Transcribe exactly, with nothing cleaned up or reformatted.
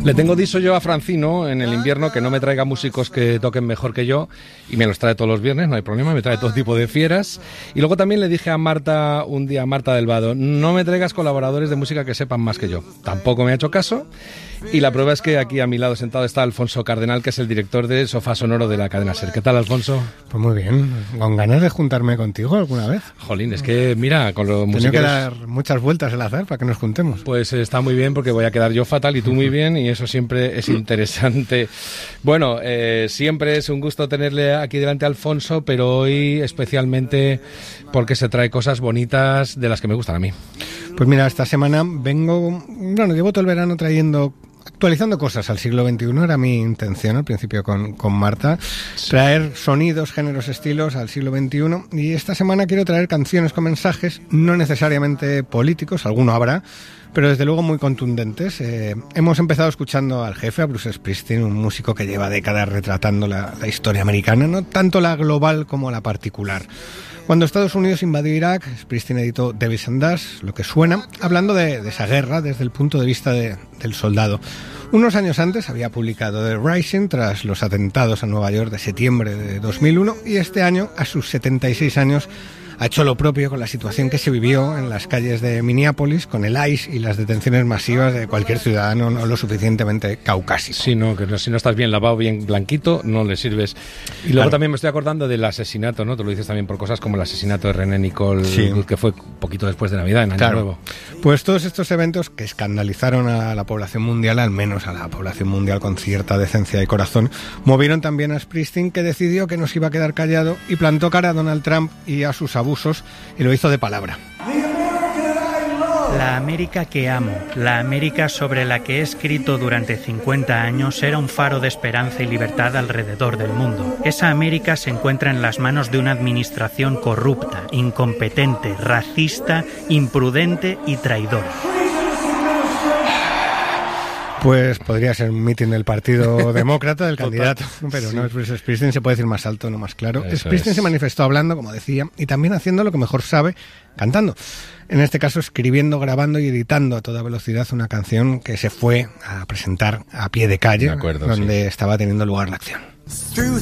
Le tengo dicho yo a Francino en el invierno que no me traiga músicos que toquen mejor que yo, y me los trae todos los viernes, no hay problema, me trae todo tipo de fieras. Y luego también le dije a Marta un día, Marta del Vado, no me traigas colaboradores de música que sepan más que yo. Tampoco me ha hecho caso, y la prueba es que aquí a mi lado sentado está Alfonso Cardenal, que es el director de Sofá Sonoro de la cadena SER. ¿Qué tal, Alfonso? Pues muy bien, con ganas de juntarme contigo alguna vez. Jolín, es que mira, con los musiqueros... Tenía que dar muchas muchas vueltas al azar para que nos juntemos. Pues está muy bien, porque voy a quedar yo fatal y tú muy bien, y eso siempre es interesante. Bueno, eh, siempre es un gusto tenerle aquí delante a Alfonso, pero hoy especialmente porque se trae cosas bonitas de las que me gustan a mí. Pues mira, esta semana vengo, bueno, llevo todo el verano trayendo... actualizando cosas al siglo veintiuno, era mi intención al principio con, con Marta, traer sonidos, géneros, estilos al siglo veintiuno, y esta semana quiero traer canciones con mensajes, no necesariamente políticos, alguno habrá, pero desde luego muy contundentes. Eh, hemos empezado escuchando al jefe, a Bruce Springsteen, un músico que lleva décadas retratando la, la historia americana, no tanto la global como la particular. Cuando Estados Unidos invadió Irak, Springsteen editó Devils and Dust, lo que suena, hablando de, de esa guerra desde el punto de vista de, del soldado. Unos años antes había publicado The Rising tras los atentados a Nueva York de septiembre de dos mil uno, y este año, a sus setenta y seis años, ha hecho lo propio con la situación que se vivió en las calles de Minneapolis, con el I C E y las detenciones masivas de cualquier ciudadano no lo suficientemente caucásico. Sí, no, que no, si no estás bien lavado, bien blanquito, no le sirves. Y luego claro, también me estoy acordando del asesinato, ¿no? Tú lo dices también por cosas como el asesinato de René Nicole, sí, que fue poquito después de Navidad, en Año claro. Nuevo. Pues todos estos eventos que escandalizaron a la población mundial, al menos a la población mundial con cierta decencia y corazón, movieron también a Springsteen, que decidió que no se iba a quedar callado y plantó cara a Donald Trump y a sus abusos, y lo hizo de palabra. La América que amo, la América sobre la que he escrito durante cincuenta años, era un faro de esperanza y libertad alrededor del mundo. Esa América se encuentra en las manos de una administración corrupta, incompetente, racista, imprudente y traidora. Pues podría ser un mitin del Partido Demócrata, del candidato, pero sí, no es Bruce Springsteen, se puede decir más alto, no más claro. Eso Springsteen es. Se manifestó hablando, como decía, y también haciendo lo que mejor sabe, cantando. En este caso, escribiendo, grabando y editando a toda velocidad una canción que se fue a presentar a pie de calle, de acuerdo, donde sí. estaba teniendo lugar la acción. Through